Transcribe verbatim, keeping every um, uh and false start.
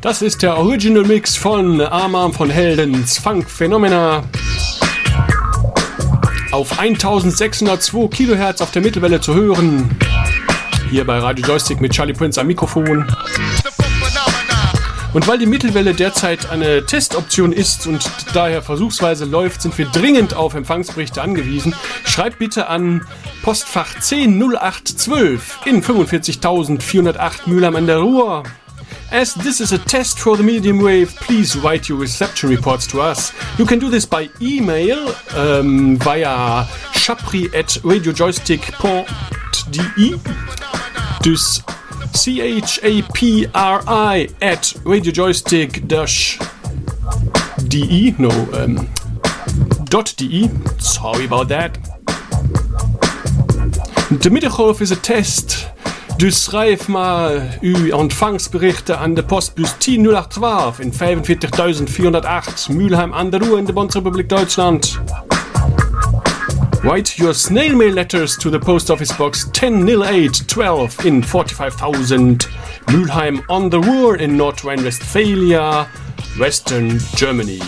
Das ist der Original Mix von Arm von Heldens Funk Phenomena. Auf eintausendsechshundertzwei Kilohertz auf der Mittelwelle zu hören. Hier bei Radio Joystick mit Charlie Prince am Mikrofon. Und weil die Mittelwelle derzeit eine Testoption ist und daher versuchsweise läuft, sind wir dringend auf Empfangsberichte angewiesen. Schreibt bitte an Postfach zehn null acht zwölf in fünfundvierzigtausendvierhundertacht Mülheim an der Ruhr. As this is a test for the medium wave, please write your reception reports to us. You can do this by email um, via chapri at radiojoystick dot de. Dus C H A P R I at radiojoystick dash de. No, um, dot de. Sorry about that. De Middengolf is a test. Dus schrijf maar uw ontvangsberichten aan de postbus tien null acht zwaalf in vijfenveertigtausendvierhondertacht Mülheim an der Ruhr in de Bundesrepublik Deutschland. Write your snail mail letters to the post office box ten null eight twelve in forty-five thousand Mülheim on the Ruhr in North Rhine-Westphalia, Western Germany.